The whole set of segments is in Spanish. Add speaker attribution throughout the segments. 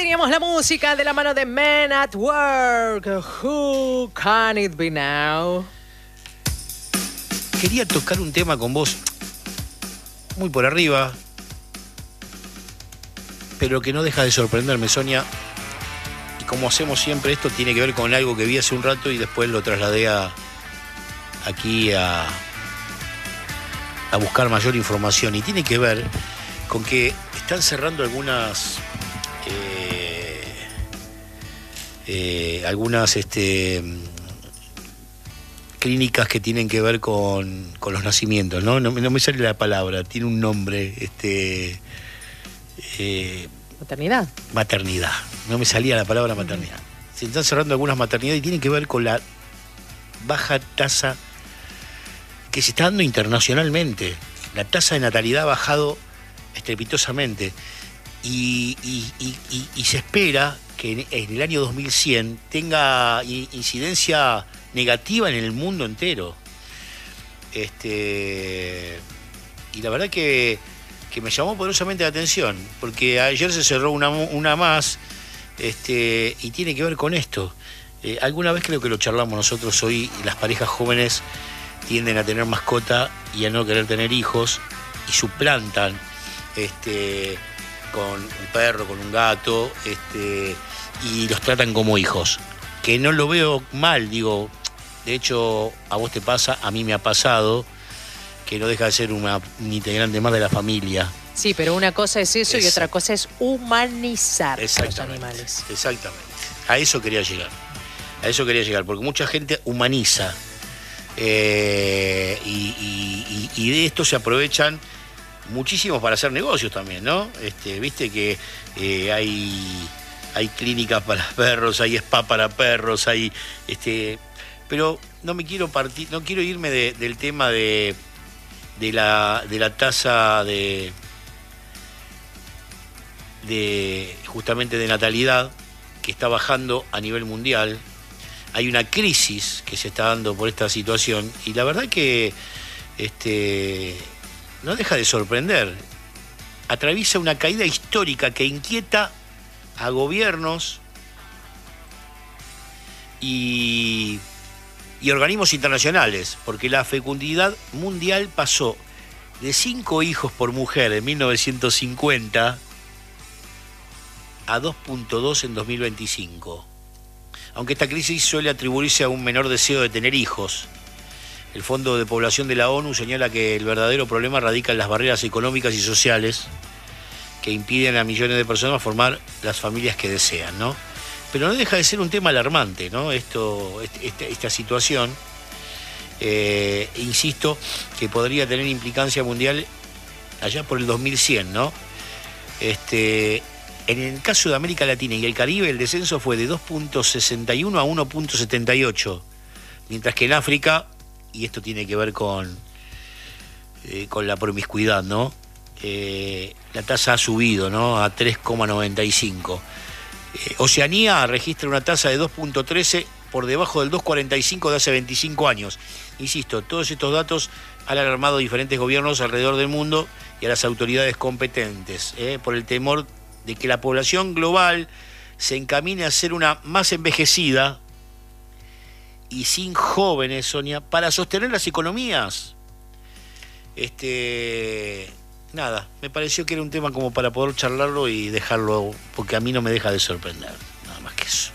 Speaker 1: teníamos la música de la mano de Men at Work. Who can it be now?
Speaker 2: Quería tocar un tema con vos muy por arriba, pero que no deja de sorprenderme, Sonia. Y como hacemos siempre, esto tiene que ver con algo que vi hace un rato y después lo trasladé aquí a buscar mayor información. Y tiene que ver con que están cerrando algunas clínicas que tienen que ver con los nacimientos, ¿no? No me sale la palabra, tiene un nombre,
Speaker 1: ¿Maternidad?
Speaker 2: Maternidad. No me salía la palabra maternidad. Se están cerrando algunas maternidades y tienen que ver con la baja tasa que se está dando internacionalmente. La tasa de natalidad ha bajado estrepitosamente y se espera que en el año 2100 tenga incidencia negativa en el mundo entero. Y la verdad que me llamó poderosamente la atención, porque ayer se cerró una más, y tiene que ver con esto. Alguna vez creo que lo charlamos nosotros hoy, las parejas jóvenes tienden a tener mascota y a no querer tener hijos, y suplantan con un perro, con un gato, y los tratan como hijos. Que no lo veo mal, digo, de hecho a vos te pasa, a mí me ha pasado, que no deja de ser un integrante más de la familia.
Speaker 1: Sí, pero una cosa es eso y otra cosa es humanizar a los animales.
Speaker 2: Exactamente. A eso quería llegar, porque mucha gente humaniza, y de esto se aprovechan muchísimos para hacer negocios también, ¿no? Viste que hay clínicas para perros, hay spa para perros, hay pero no quiero irme del tema de la tasa de justamente de natalidad, que está bajando a nivel mundial. Hay una crisis que se está dando por esta situación y la verdad que no deja de sorprender. Atraviesa una caída histórica que inquieta a gobiernos y organismos internacionales, porque la fecundidad mundial pasó de 5 hijos por mujer en 1950 a 2.2 en 2025. Aunque esta crisis suele atribuirse a un menor deseo de tener hijos, el Fondo de Población de la ONU señala que el verdadero problema radica en las barreras económicas y sociales que impiden a millones de personas formar las familias que desean, ¿no? Pero no deja de ser un tema alarmante, ¿no? Esta situación, insisto, que podría tener implicancia mundial allá por el 2100, ¿no? En el caso de América Latina y el Caribe, el descenso fue de 2.61 a 1.78, mientras que en África, y esto tiene que ver con la promiscuidad, ¿no? La tasa ha subido, ¿no? A 3,95. Oceanía registra una tasa de 2.13 por debajo del 2.45 de hace 25 años. Insisto, todos estos datos han alarmado a diferentes gobiernos alrededor del mundo y a las autoridades competentes, por el temor de que la población global se encamine a ser una más envejecida y sin jóvenes, Sonia, para sostener las economías. Nada, me pareció que era un tema como para poder charlarlo y dejarlo, porque a mí no me deja de sorprender, nada más que eso.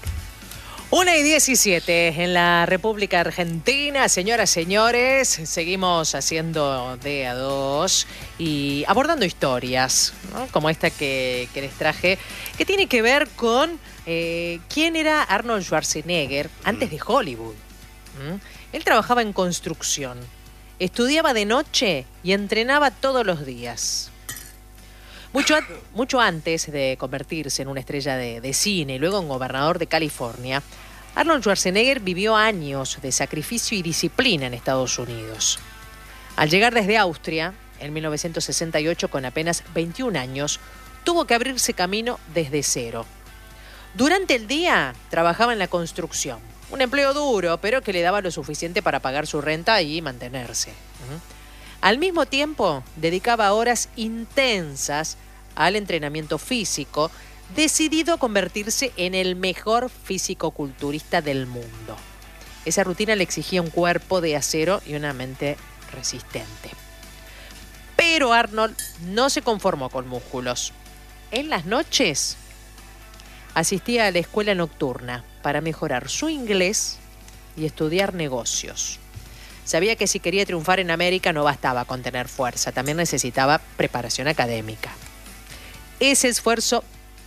Speaker 1: 1:17 en la República Argentina. Señoras, señores, seguimos haciendo de a dos y abordando historias, ¿no? Como esta que les traje, que tiene que ver con quién era Arnold Schwarzenegger antes de Hollywood. Él trabajaba en construcción, estudiaba de noche y entrenaba todos los días. Mucho antes de convertirse en una estrella de cine y luego en gobernador de California, Arnold Schwarzenegger vivió años de sacrificio y disciplina en Estados Unidos. Al llegar desde Austria, en 1968, con apenas 21 años, tuvo que abrirse camino desde cero. Durante el día trabajaba en la construcción, un empleo duro, pero que le daba lo suficiente para pagar su renta y mantenerse. Al mismo tiempo, dedicaba horas intensas al entrenamiento físico, decidido a convertirse en el mejor físico-culturista del mundo. Esa rutina le exigía un cuerpo de acero y una mente resistente. Pero Arnold no se conformó con músculos. En las noches asistía a la escuela nocturna para mejorar su inglés y estudiar negocios. Sabía que si quería triunfar en América no bastaba con tener fuerza, también necesitaba preparación académica. Ese esfuerzo,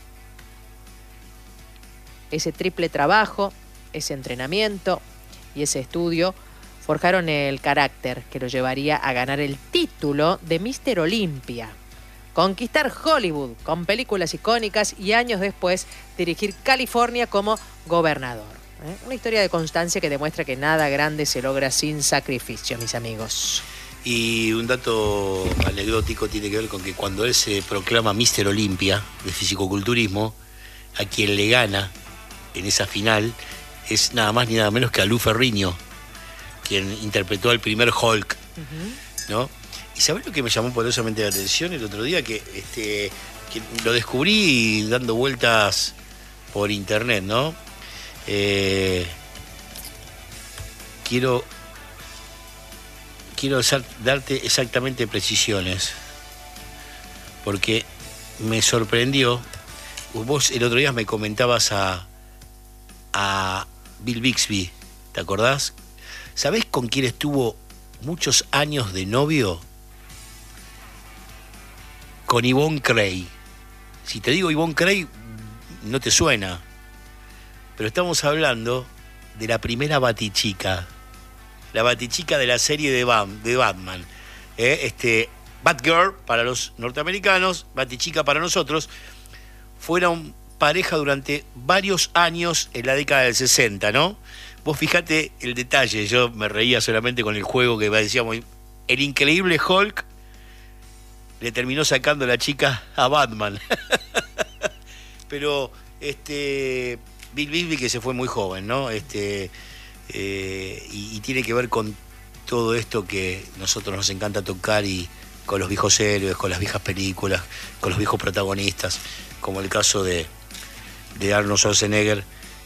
Speaker 1: ese triple trabajo, ese entrenamiento y ese estudio forjaron el carácter que lo llevaría a ganar el título de Mr. Olympia, conquistar Hollywood con películas icónicas y años después dirigir California como gobernador. Una historia de constancia que demuestra que nada grande se logra sin sacrificio, mis amigos.
Speaker 2: Y un dato anecdótico tiene que ver con que cuando él se proclama Mr. Olympia de fisicoculturismo, a quien le gana en esa final es nada más ni nada menos que a Lou Ferrigno, quien interpretó al primer Hulk, ¿no? Y ¿sabés lo que me llamó poderosamente la atención el otro día? Que lo descubrí dando vueltas por internet, ¿no? Quiero darte exactamente precisiones, porque me sorprendió. Vos el otro día me comentabas a Bill Bixby, ¿te acordás? ¿Sabés con quién estuvo muchos años de novio? Con Yvonne Cray. Si te digo Yvonne Cray, no te suena. Pero estamos hablando de la primera Batichica. La Batichica de la serie de Batman. Batgirl para los norteamericanos, Batichica para nosotros. Fueron pareja durante varios años en la década del 60, ¿no? Vos fijate el detalle, yo me reía solamente con el juego que decíamos, el increíble Hulk le terminó sacando la chica a Batman. Pero Bill Bixby, que se fue muy joven, ¿no? Y tiene que ver con todo esto que nosotros nos encanta tocar, y con los viejos héroes, con las viejas películas, con los viejos protagonistas, como el caso de Arnold Schwarzenegger,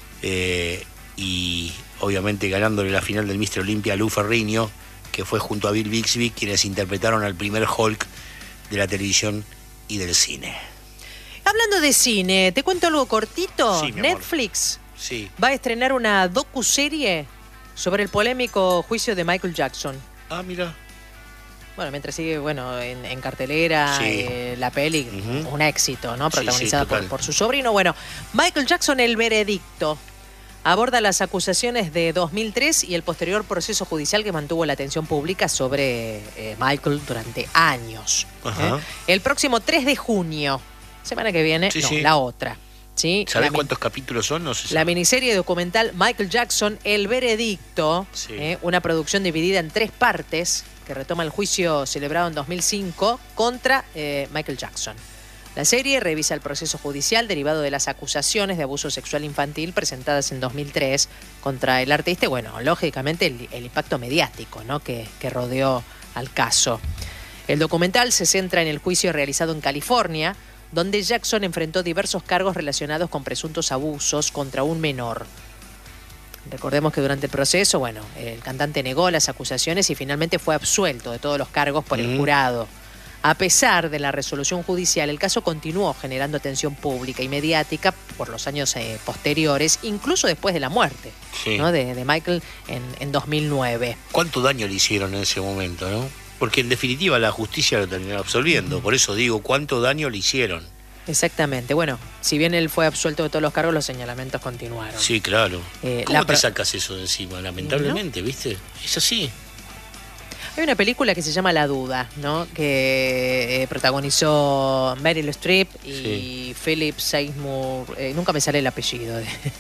Speaker 2: y obviamente ganándole la final del Mr. Olympia a Lou Ferrigno, que fue junto a Bill Bixby quienes interpretaron al primer Hulk de la televisión y del cine.
Speaker 1: Hablando de cine, ¿te cuento algo cortito?
Speaker 2: Sí, mi
Speaker 1: Netflix
Speaker 2: Sí.
Speaker 1: va a estrenar una docuserie sobre el polémico juicio de Michael Jackson.
Speaker 2: Ah, mira.
Speaker 1: Bueno, mientras sigue en cartelera,
Speaker 2: Sí.
Speaker 1: la peli, un éxito, ¿no? Protagonizada
Speaker 2: total.
Speaker 1: por su sobrino. Bueno, Michael Jackson, el veredicto, aborda las acusaciones de 2003 y el posterior proceso judicial que mantuvo la atención pública sobre Michael durante años.
Speaker 2: Ajá.
Speaker 1: El próximo 3 de junio, semana que viene,
Speaker 2: Sí.
Speaker 1: la otra. ¿Sí?
Speaker 2: ¿Sabés cuántos capítulos son? No sé si...
Speaker 1: La miniserie documental Michael Jackson, El Veredicto,
Speaker 2: Sí.
Speaker 1: Una producción dividida en 3 partes que retoma el juicio celebrado en 2005 contra Michael Jackson. La serie revisa el proceso judicial derivado de las acusaciones de abuso sexual infantil presentadas en 2003 contra el artista y, bueno, lógicamente el impacto mediático, ¿no? que rodeó al caso. El documental se centra en el juicio realizado en California, donde Jackson enfrentó diversos cargos relacionados con presuntos abusos contra un menor. Recordemos que durante el proceso, bueno, el cantante negó las acusaciones y finalmente fue absuelto de todos los cargos por el jurado. A pesar de la resolución judicial, el caso continuó generando atención pública y mediática por los años posteriores, incluso después de la muerte,
Speaker 2: Sí.
Speaker 1: ¿no? de Michael en 2009.
Speaker 2: ¿Cuánto daño le hicieron en ese momento, no? Porque en definitiva la justicia lo terminó absolviendo. Por eso digo, ¿cuánto daño le hicieron?
Speaker 1: Exactamente. Bueno, si bien él fue absuelto de todos los cargos, los señalamientos continuaron.
Speaker 2: Sí, claro. ¿Cómo
Speaker 1: la
Speaker 2: te sacas eso de encima? Lamentablemente, ¿viste? Es así.
Speaker 1: Hay una película que se llama La Duda, ¿no? Que protagonizó Meryl Streep y Philip Seymour, nunca me sale el apellido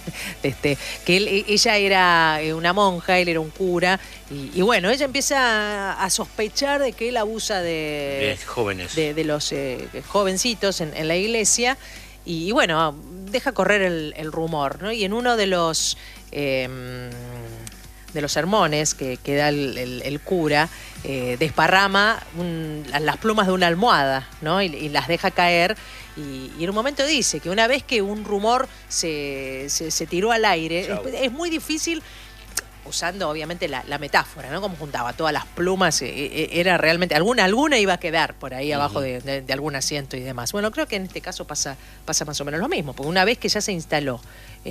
Speaker 1: que ella era una monja, él era un cura, y bueno, ella empieza a sospechar de que él abusa de
Speaker 2: jóvenes.
Speaker 1: de los jovencitos en la iglesia, y bueno, deja correr el rumor, ¿no? Y en uno de los de los sermones que da el cura, desparrama las plumas de una almohada, ¿no? Y las deja caer. Y en un momento dice que una vez que un rumor se tiró al aire, es muy difícil, usando obviamente la metáfora, ¿no? Como juntaba todas las plumas, era realmente, alguna iba a quedar por ahí abajo de algún asiento y demás. Bueno, creo que en este caso pasa más o menos lo mismo, porque una vez que ya se instaló,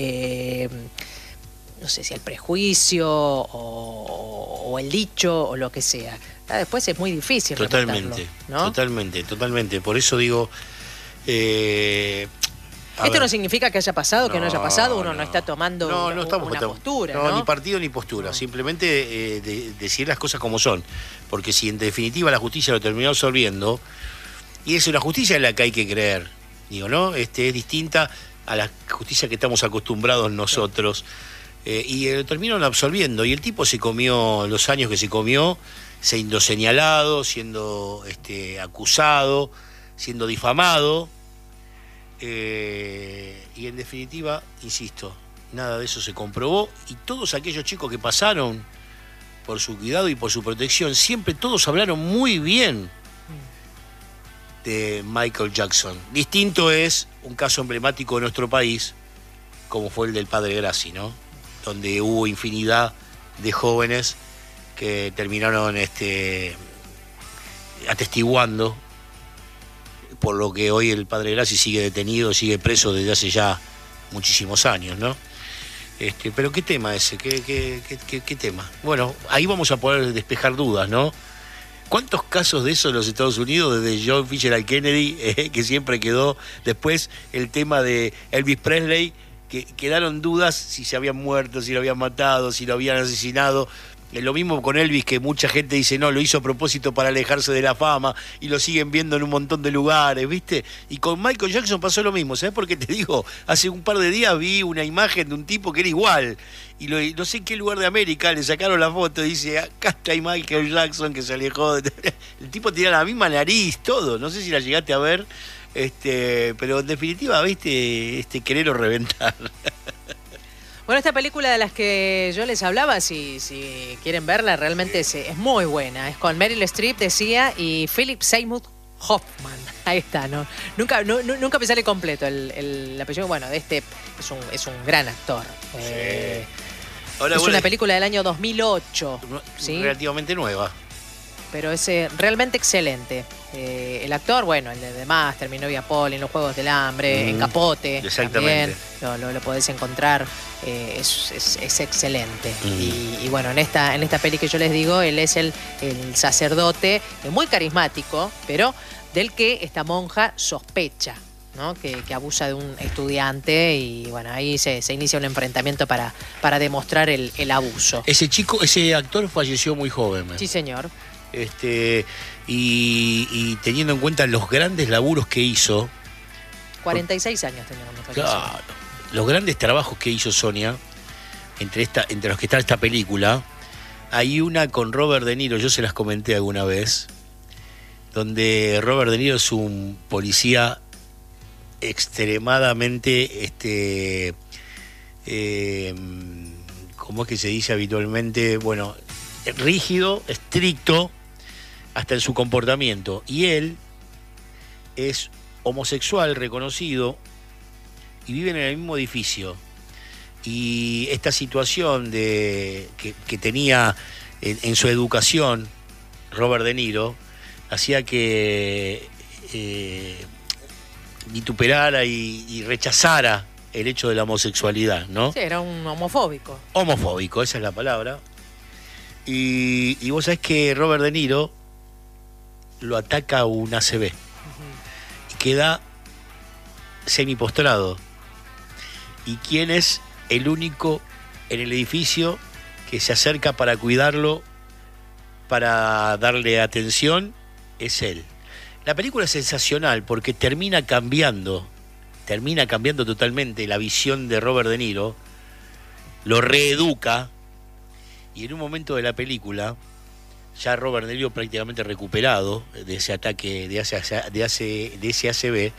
Speaker 1: no sé si el prejuicio o el dicho o lo que sea, después es muy difícil
Speaker 2: totalmente,
Speaker 1: ¿no?
Speaker 2: Totalmente. Por eso digo...
Speaker 1: Esto no significa que haya pasado, que no haya pasado, uno no está tomando una postura.
Speaker 2: No, ni partido ni postura, simplemente decir las cosas como son, porque si en definitiva la justicia lo terminó absolviendo, y es una justicia en la que hay que creer, digo, ¿no? Es distinta a la justicia que estamos acostumbrados nosotros, y lo terminaron absolviendo, y el tipo se comió los años que se comió, siendo señalado, siendo acusado, siendo difamado. Y en definitiva, insisto, nada de eso se comprobó, y todos aquellos chicos que pasaron por su cuidado y por su protección, siempre todos hablaron muy bien de Michael Jackson. Distinto es un caso emblemático de nuestro país, como fue el del padre Grassi, ¿no? Donde hubo infinidad de jóvenes que terminaron atestiguando, por lo que hoy el padre Grassi sigue detenido, sigue preso desde hace ya muchísimos años, ¿no? Pero ¿qué tema ese? ¿Qué tema? Bueno, ahí vamos a poder despejar dudas, ¿no? ¿Cuántos casos de eso en los Estados Unidos, desde John Fitzgerald Kennedy, que siempre quedó, después el tema de Elvis Presley, que quedaron dudas si se habían muerto, si lo habían matado, si lo habían asesinado? Lo mismo con Elvis, que mucha gente dice, no, lo hizo a propósito para alejarse de la fama, y lo siguen viendo en un montón de lugares, ¿viste? Y con Michael Jackson pasó lo mismo, ¿sabes por qué te digo? Hace un par de días vi una imagen de un tipo que era igual, y no sé en qué lugar de América le sacaron la foto, y dice, acá está Michael Jackson que se alejó. El tipo tenía la misma nariz, todo, no sé si la llegaste a ver, pero en definitiva, ¿viste? Querer o reventar.
Speaker 1: Bueno, esta película de las que yo les hablaba, si quieren verla, realmente es muy buena. Es con Meryl Streep, decía, y Philip Seymour Hoffman. Ahí está, ¿no? Nunca me sale completo el apellido. Bueno, es un gran actor.
Speaker 2: Sí. Ahora,
Speaker 1: es una película del año 2008. ¿sí?
Speaker 2: Relativamente nueva.
Speaker 1: Pero es realmente excelente. El actor, bueno, el de The Master, Mi novia Polly, en Los Juegos del Hambre, en Capote.
Speaker 2: Exactamente.
Speaker 1: También lo podés encontrar. Es excelente. Y bueno, en esta peli que yo les digo, él es el sacerdote, muy carismático, pero del que esta monja sospecha, ¿no? Que abusa de un estudiante, y bueno, ahí se inicia un enfrentamiento para demostrar el abuso.
Speaker 2: Ese actor falleció muy joven.
Speaker 1: Sí, señor.
Speaker 2: Y teniendo en cuenta los grandes laburos que hizo,
Speaker 1: 46 años tenía cuando falleció.
Speaker 2: Claro, los grandes trabajos que hizo Sonia, entre los que está esta película, hay una con Robert De Niro, yo se las comenté alguna vez, donde Robert De Niro es un policía extremadamente, ¿cómo es que se dice habitualmente? Bueno, rígido, estricto, hasta en su comportamiento. Y él es homosexual reconocido y viven en el mismo edificio. Y esta situación que tenía en su educación Robert De Niro hacía que vituperara y rechazara el hecho de la homosexualidad, ¿no?
Speaker 1: Sí, era un homofóbico.
Speaker 2: Homofóbico, esa es la palabra. Y vos sabés que Robert De Niro lo ataca un ACV y queda semipostrado. ¿Y quién es el único en el edificio que se acerca para cuidarlo, para darle atención? Es él. La película es sensacional porque termina cambiando totalmente la visión de Robert De Niro, lo reeduca, y en un momento de la película, ya Robert De Niro prácticamente recuperado de ese ataque, de ese ACV,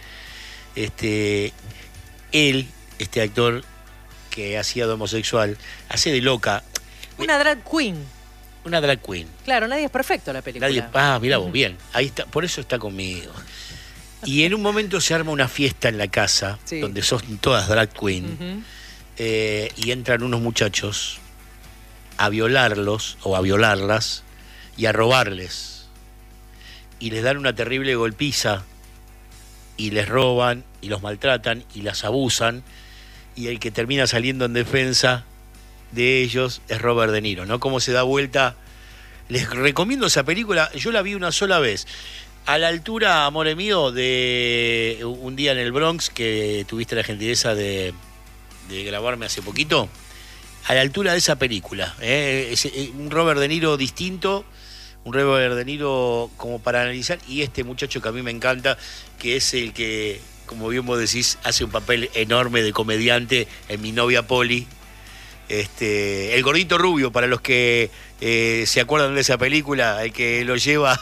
Speaker 2: él, este actor que hacía de homosexual, hace de loca.
Speaker 1: Una drag queen.
Speaker 2: Una drag queen.
Speaker 1: Claro, nadie es perfecto en la película.
Speaker 2: Mirá vos, bien. Ahí está, por eso está conmigo. Y en un momento se arma una fiesta en la casa, sí, donde son todas drag queen, y entran unos muchachos a violarlos o a violarlas y a robarles. Y les dan una terrible golpiza y les roban y los maltratan y las abusan, y el que termina saliendo en defensa de ellos es Robert De Niro, ¿no? Cómo se da vuelta. Les recomiendo esa película, yo la vi una sola vez. A la altura, amore mío, de Un día en el Bronx, que tuviste la gentileza de grabarme hace poquito, a la altura de esa película. Es un Robert De Niro distinto, un Robert De Niro como para analizar, y este muchacho que a mí me encanta, que es el que, como bien vos decís, hace un papel enorme de comediante en Mi novia Polly. El gordito rubio, para los que se acuerdan de esa película, el que lo lleva...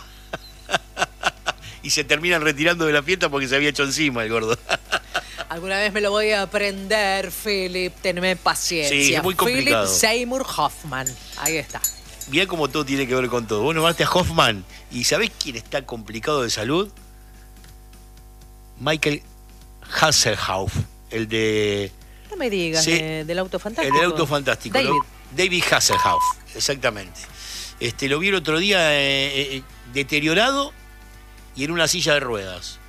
Speaker 2: y se terminan retirando de la fiesta porque se había hecho encima el gordo.
Speaker 1: Alguna vez me lo voy a aprender, Philip, tenme paciencia.
Speaker 2: Sí, es muy complicado.
Speaker 1: Philip Seymour Hoffman, ahí está.
Speaker 2: Mirá cómo todo tiene que ver con todo. Vos nombraste a Hoffman, ¿y sabés quién está complicado de salud? Michael Hasselhoff, el de...
Speaker 1: No me digas,
Speaker 2: sí,
Speaker 1: del Auto Fantástico.
Speaker 2: El del Auto Fantástico. David Hasselhoff, exactamente. Lo vi el otro día deteriorado y en una silla de ruedas.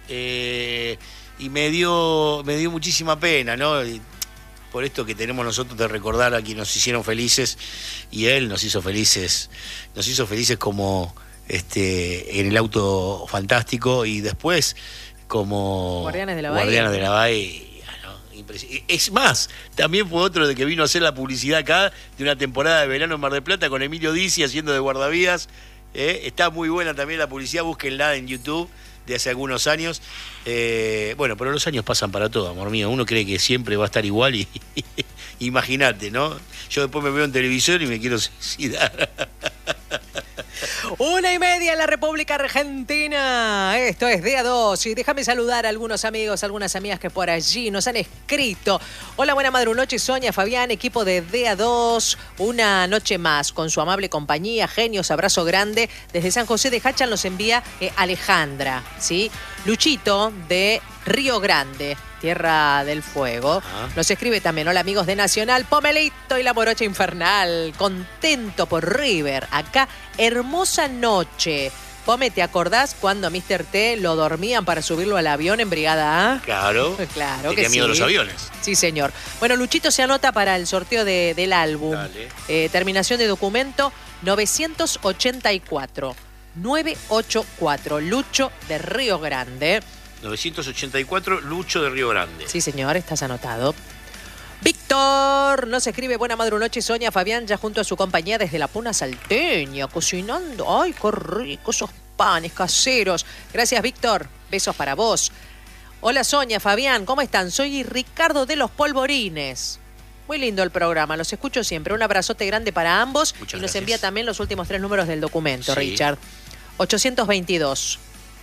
Speaker 2: Y me dio muchísima pena, ¿no? Y por esto que tenemos nosotros de recordar a quienes nos hicieron felices, y él nos hizo felices como en el Auto Fantástico, y después como
Speaker 1: Guardianes de la
Speaker 2: Bahía. Es más, también fue otro de que vino a hacer la publicidad acá de una temporada de verano en Mar del Plata con Emilio Dizzi haciendo de guardavías. Está muy buena también la publicidad, búsquenla en YouTube, de hace algunos años. Bueno, pero los años pasan para todo, amor mío. Uno cree que siempre va a estar igual y imagínate, ¿no? Yo después me veo en televisión y me quiero suicidar.
Speaker 1: 1:30 en la República Argentina. Esto es Día 2. Y déjame saludar a algunos amigos, algunas amigas que por allí nos han escrito. Hola, buena madrunoche, Sonia, Fabián, equipo de Día 2. Una noche más con su amable compañía. Genios, abrazo grande. Desde San José de Hachan los envía Alejandra, ¿sí? Luchito de Río Grande, Tierra del Fuego. Nos escribe también: hola amigos de Nacional, Pomelito y la Morocha Infernal. Contento por River. Acá, hermosa noche. Pome, ¿te acordás cuando a Mr. T lo dormían para subirlo al avión en Brigada A?
Speaker 2: Claro.
Speaker 1: Claro que
Speaker 2: tenía miedo
Speaker 1: sí.
Speaker 2: a los aviones.
Speaker 1: Sí, señor. Bueno, Luchito se anota para el sorteo del álbum. Terminación de documento 984. 984. Lucho de Río Grande.
Speaker 2: 984, Lucho de Río Grande.
Speaker 1: Sí, señor, estás anotado. Víctor nos escribe: buena madrunoche, Sonia, Fabián, ya junto a su compañía desde la Puna Salteña, cocinando. ¡Ay, qué rico esos panes caseros! Gracias, Víctor. Besos para vos. Hola, Sonia, Fabián, ¿cómo están? Soy Ricardo de los Polvorines. Muy lindo el programa, los escucho siempre. Un abrazote grande para ambos.
Speaker 2: Muchas
Speaker 1: y nos
Speaker 2: gracias.
Speaker 1: Envía también los últimos 3 números del documento,
Speaker 2: sí.
Speaker 1: Richard. 822.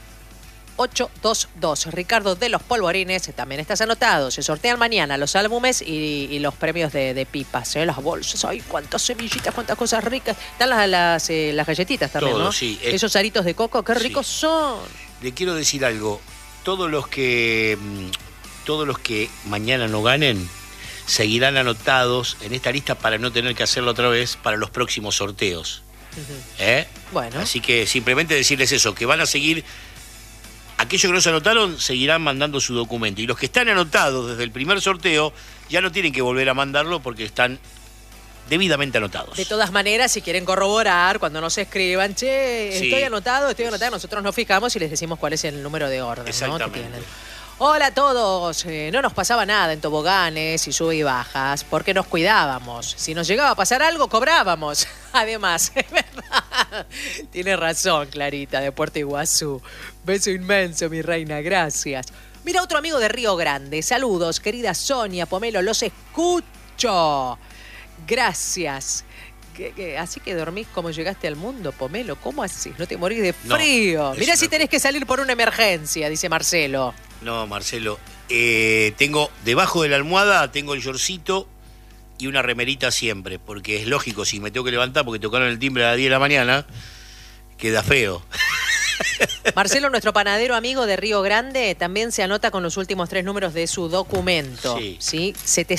Speaker 1: 822. Ricardo de los Polvorines, también estás anotado. Se sortean mañana los álbumes y los premios de pipas, las bolsas. ¡Ay, cuántas semillitas, cuántas cosas ricas! Están las galletitas también, todo, ¿no?
Speaker 2: Sí.
Speaker 1: Esos aritos de coco, qué ricos son.
Speaker 2: Le quiero decir algo. Todos los que mañana no ganen seguirán anotados en esta lista para no tener que hacerlo otra vez para los próximos sorteos.
Speaker 1: Bueno.
Speaker 2: Así que simplemente decirles eso, que van a seguir. Aquellos que no se anotaron seguirán mandando su documento. Y los que están anotados desde el primer sorteo ya no tienen que volver a mandarlo porque están debidamente anotados.
Speaker 1: De todas maneras, si quieren corroborar, cuando nos escriban, che,
Speaker 2: sí.
Speaker 1: estoy anotado, nosotros nos fijamos y les decimos cuál es el número de orden,
Speaker 2: exactamente,
Speaker 1: ¿no? Que tienen. Hola a todos. No nos pasaba nada en toboganes y sube y bajas porque nos cuidábamos. Si nos llegaba a pasar algo, cobrábamos. Además, es verdad. Tiene razón, Clarita, de Puerto Iguazú. Beso inmenso, mi reina, gracias. Mira, otro amigo de Río Grande. Saludos, querida Sonia, Pomelo, los escucho. Gracias. Así que dormís como llegaste al mundo, Pomelo. ¿Cómo así? ¿No te morís de frío? Mirá si tenés que salir por una emergencia, dice Marcelo.
Speaker 2: No, Marcelo. Tengo debajo de la almohada, tengo el shortcito y una remerita siempre, porque es lógico, si me tengo que levantar porque tocaron el timbre a las 10 de la mañana, queda feo.
Speaker 1: Marcelo, nuestro panadero amigo de Río Grande, también se anota con los últimos 3 números de su documento. Sí.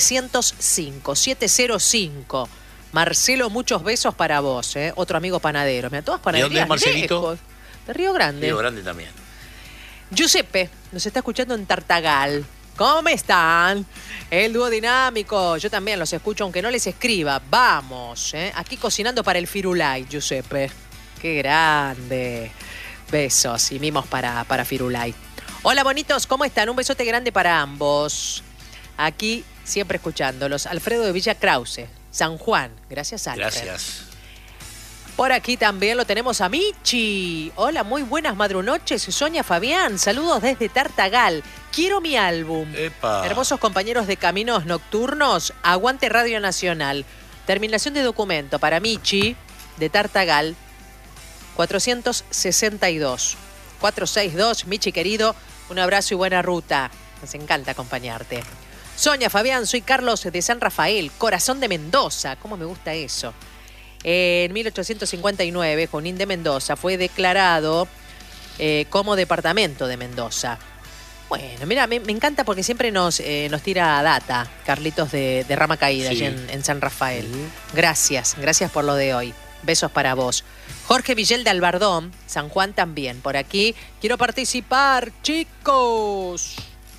Speaker 1: 705. Marcelo, muchos besos para vos, ¿eh? Otro amigo panadero. Mira, todas panaderías.
Speaker 2: ¿De dónde es Marcelito?
Speaker 1: Lejos. De Río Grande.
Speaker 2: Río Grande también.
Speaker 1: Giuseppe nos está escuchando en Tartagal. ¿Cómo están? El dúo dinámico. Yo también los escucho, aunque no les escriba. Vamos, ¿eh? Aquí cocinando para el Firulai, Giuseppe. Qué grande. Besos y mimos para Firulai. Hola, bonitos, ¿cómo están? Un besote grande para ambos. Aquí, siempre escuchándolos. Alfredo de Villa Krause, San Juan. Gracias, Alfred.
Speaker 2: Gracias.
Speaker 1: Por aquí también lo tenemos a Michi. Hola, muy buenas madrunoches. Sonia Fabián, saludos desde Tartagal. Quiero mi álbum.
Speaker 2: Epa.
Speaker 1: Hermosos compañeros de Caminos Nocturnos, aguante Radio Nacional. Terminación de documento para Michi, de Tartagal, 462. Michi querido, un abrazo y buena ruta. Nos encanta acompañarte. Sonia Fabián, soy Carlos de San Rafael, corazón de Mendoza. ¿Cómo me gusta eso? En 1859, Junín de Mendoza fue declarado como departamento de Mendoza. Bueno, mira, me encanta porque siempre nos tira data, Carlitos de Rama Caída,
Speaker 2: Sí.
Speaker 1: allí en San Rafael. Gracias por lo de hoy. Besos para vos. Jorge Villel de Albardón, San Juan también. Por aquí, quiero participar, chicos.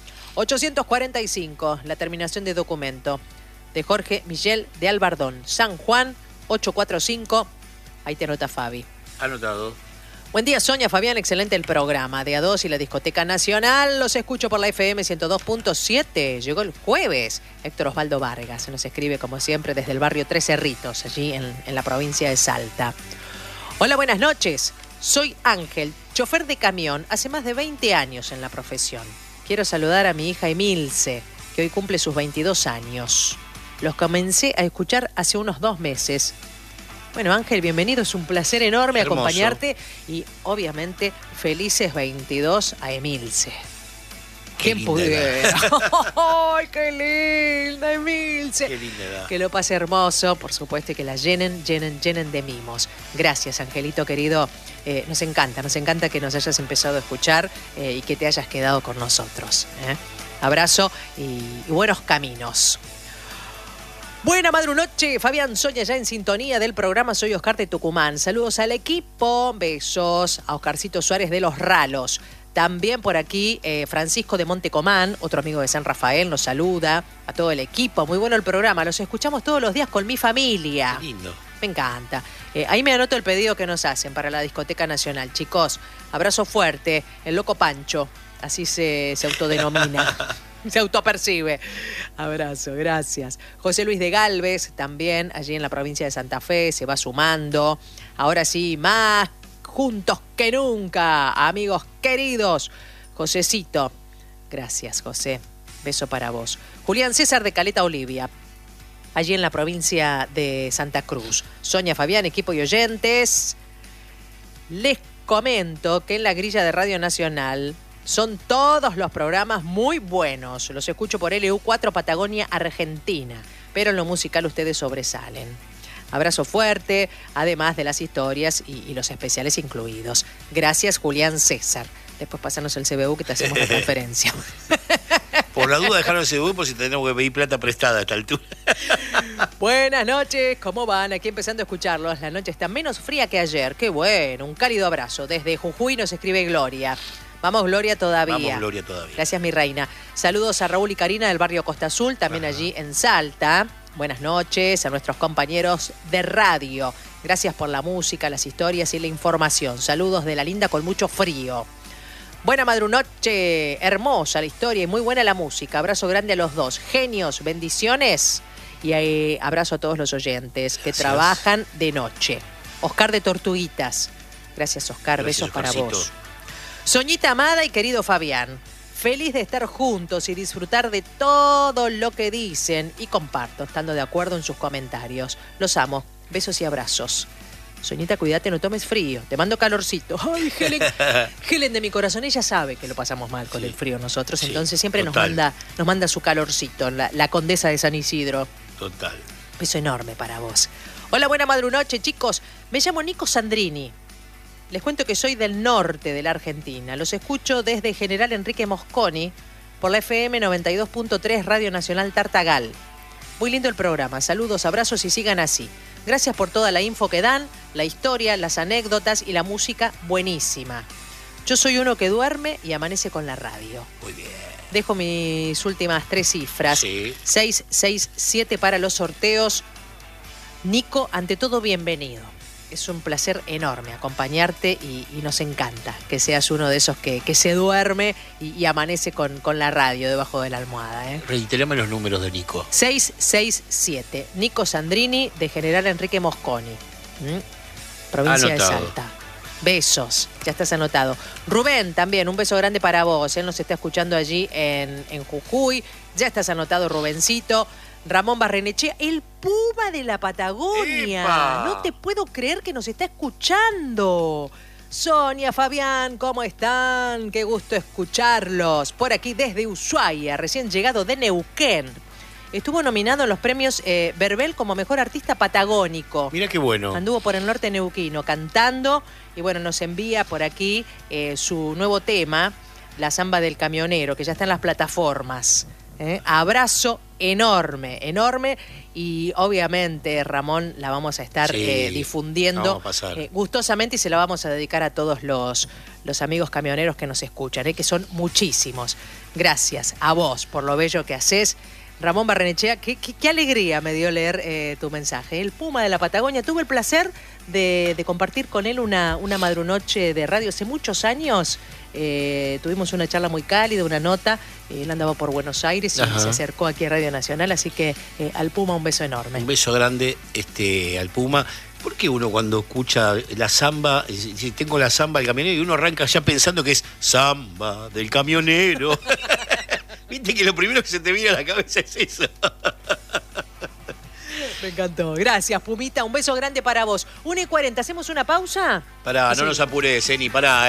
Speaker 1: 845, la terminación de documento de Jorge Villel de Albardón, San Juan, 845. Ahí te anota Fabi.
Speaker 2: Anotado.
Speaker 1: Buen día, Sonia, Fabián, excelente el programa de A2 y la Discoteca Nacional. Los escucho por la FM 102.7. Llegó el jueves. Héctor Osvaldo Vargas nos escribe, como siempre, desde el barrio Tres Cerritos, allí en la provincia de Salta. Hola, buenas noches. Soy Ángel, chofer de camión, hace más de 20 años en la profesión. Quiero saludar a mi hija Emilce, que hoy cumple sus 22 años. Los comencé a escuchar hace unos 2 meses. Bueno, Ángel, bienvenido. Es un placer enorme
Speaker 2: Hermoso.
Speaker 1: acompañarte y, obviamente, felices 22 a Emilce.
Speaker 2: Qué
Speaker 1: ¿Quién
Speaker 2: linda
Speaker 1: pudiera? ¡Ay, qué linda, Emilce!
Speaker 2: Qué linda edad.
Speaker 1: Que lo pase hermoso, por supuesto, y que la llenen de mimos. Gracias, Angelito querido. Nos encanta que nos hayas empezado a escuchar y que te hayas quedado con nosotros. Abrazo y buenos caminos. Buena madrunoche, Fabián, Sonia ya en sintonía del programa. Soy Oscar de Tucumán. Saludos al equipo, besos a Oscarcito Suárez de Los Ralos. También por aquí Francisco de Montecomán, otro amigo de San Rafael, nos saluda. A todo el equipo, muy bueno el programa. Los escuchamos todos los días con mi familia.
Speaker 2: Qué lindo.
Speaker 1: Me encanta. Ahí me anoto el pedido que nos hacen para la Discoteca Nacional. Chicos, abrazo fuerte. El Loco Pancho, así se autodenomina. Se autopercibe. Abrazo, gracias. José Luis de Galvez, también allí en la provincia de Santa Fe, se va sumando. Ahora sí, más juntos que nunca, amigos queridos. Josecito, gracias, José. Beso para vos. Julián César de Caleta Olivia, allí en la provincia de Santa Cruz. Sonia Fabián, equipo y oyentes. Les comento que en la grilla de Radio Nacional son todos los programas muy buenos. Los escucho por LU4 Patagonia, Argentina. Pero en lo musical ustedes sobresalen. Abrazo fuerte, además de las historias y los especiales incluidos. Gracias, Julián César. Después pásanos el CBU que te hacemos la transferencia.
Speaker 2: Por la duda, dejaron el CBU por si tenemos que pedir plata prestada a esta altura.
Speaker 1: Buenas noches, ¿cómo van? Aquí empezando a escucharlos. La noche está menos fría que ayer. Qué bueno, un cálido abrazo. Desde Jujuy nos escribe Gloria. Vamos, Gloria, todavía.
Speaker 2: Vamos, Gloria, todavía.
Speaker 1: Gracias, mi reina. Saludos a Raúl y Karina del barrio Costa Azul, también allí en Salta. Buenas noches a nuestros compañeros de radio. Gracias por la música, las historias y la información. Saludos de la linda con mucho frío. Buena madrunoche, hermosa la historia y muy buena la música. Abrazo grande a los dos. Genios, bendiciones. Y abrazo a todos los oyentes que trabajan de noche. Oscar de Tortuguitas. Gracias, Oscar.
Speaker 2: Gracias,
Speaker 1: besos para
Speaker 2: Oscarcito.
Speaker 1: vos. Soñita amada y querido Fabián, feliz de estar juntos y disfrutar de todo lo que dicen y comparto, estando de acuerdo en sus comentarios. Los amo. Besos y abrazos. Soñita, cuídate, no tomes frío. Te mando calorcito. Ay, Helen de mi corazón, ella sabe que lo pasamos mal con el frío nosotros, entonces siempre nos manda su calorcito, la condesa de San Isidro.
Speaker 2: Total.
Speaker 1: Beso enorme para vos. Hola, buena madrunoche, chicos. Me llamo Nico Sandrini. Les cuento que soy del norte de la Argentina. Los escucho desde General Enrique Mosconi por la FM 92.3 Radio Nacional Tartagal. Muy lindo el programa. Saludos, abrazos y sigan así. Gracias por toda la info que dan, la historia, las anécdotas y la música buenísima. Yo soy uno que duerme y amanece con la radio.
Speaker 2: Muy bien.
Speaker 1: Dejo mis últimas 3 cifras.
Speaker 2: Sí.
Speaker 1: 667 para los sorteos. Nico, ante todo, bienvenido. Es un placer enorme acompañarte y nos encanta que seas uno de esos que se duerme y amanece con la radio debajo de la almohada.
Speaker 2: Reiterame los números de Nico.
Speaker 1: 667. Nico Sandrini, de General Enrique Mosconi. Provincia
Speaker 2: Anotado.
Speaker 1: de Salta. Besos, ya estás anotado. Rubén, también, un beso grande para vos. Él nos está escuchando allí en Jujuy. Ya estás anotado, Rubencito. Ramón Barrenechea, el Puma de la Patagonia.
Speaker 2: ¡Epa!
Speaker 1: No te puedo creer que nos está escuchando. Sonia, Fabián, ¿cómo están? Qué gusto escucharlos. Por aquí desde Ushuaia, recién llegado de Neuquén. Estuvo nominado en los premios Verbel como mejor artista patagónico.
Speaker 2: Mira qué bueno.
Speaker 1: Anduvo por el norte neuquino cantando y bueno, nos envía por aquí su nuevo tema, La Zamba del Camionero, que ya está en las plataformas. Abrazo enorme, enorme, y obviamente, Ramón, la vamos a estar difundiendo
Speaker 2: vamos a pasar.
Speaker 1: Gustosamente, y se la vamos a dedicar a todos los amigos camioneros que nos escuchan, que son muchísimos. Gracias a vos por lo bello que haces. Ramón Barrenechea, qué alegría me dio leer tu mensaje. El Puma de la Patagonia, tuve el placer de compartir con él una madrunoche de radio hace muchos años. Tuvimos una charla muy cálida, una nota. Él andaba por Buenos Aires y se acercó aquí a Radio Nacional, así que al Puma un beso enorme.
Speaker 2: Un beso grande al Puma. ¿Por qué uno cuando escucha la samba, si tengo la samba del camionero, y uno arranca ya pensando que es samba del camionero? Viste que lo primero que se te viene a la cabeza es eso.
Speaker 1: Me encantó. Gracias, Pumita. Un beso grande para vos. 1:40, ¿hacemos una pausa?
Speaker 2: Pará, no nos apures, ni pará,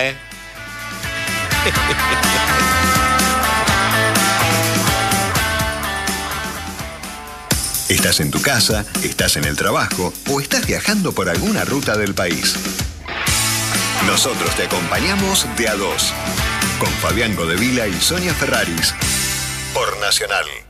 Speaker 3: Estás en tu casa, estás en el trabajo o estás viajando por alguna ruta del país. Nosotros te acompañamos de a dos, con Fabián Godevila y Sonia Ferraris, por Nacional.